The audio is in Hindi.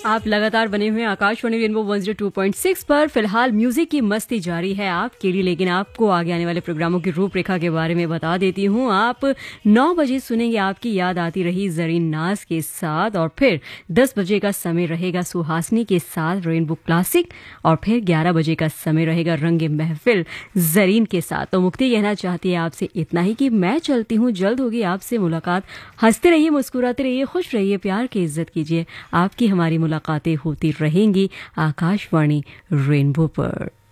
आप लगातार बने हुए हैं आकाशवाणी रेनबो 102.6 पर। फिलहाल म्यूजिक की मस्ती जारी है आपके लिए, लेकिन आपको आगे आने वाले प्रोग्रामों की रूपरेखा के बारे में बता देती हूँ। आप 9 बजे सुनेंगे आपकी याद आती रही जरीन नाज के साथ, और फिर 10 बजे का समय रहेगा सुहासनी के साथ रेनबो क्लासिक, और फिर 11 बजे का समय रहेगा रंगे महफिल जरीन के साथ। तो मुक्ति कहना चाहती है आपसे इतना ही कि मैं चलती हूँ, जल्द होगी आपसे मुलाकात। हंसते रहिए, मुस्कुराते रहिए, खुश रहिए, प्यार की इज्जत कीजिए। आपकी हमारी मुलाकातें होती रहेंगी आकाशवाणी रेनबो पर।